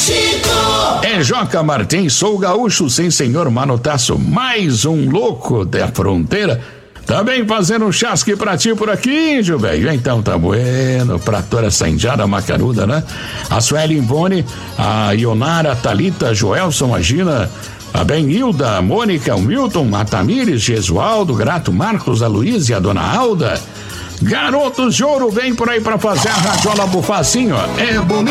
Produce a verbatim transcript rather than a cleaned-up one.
Chico! É Joca Martins, sou gaúcho, sim senhor, Manotaço, mais um louco da fronteira. Também fazendo um chasque pra ti por aqui, índio velho. Então tá bueno, pra toda essa indiada macaruda, né? A Sueli Ivone, a Ionara, a Thalita, a Joelson, a Gina, a Benilda, a Mônica, o Milton, a Tamires, Gesualdo, Grato, Marcos, a Luísa e a Dona Alda. Garotos de Ouro, vem por aí pra fazer a radiola bufacinho, ó. É bonito.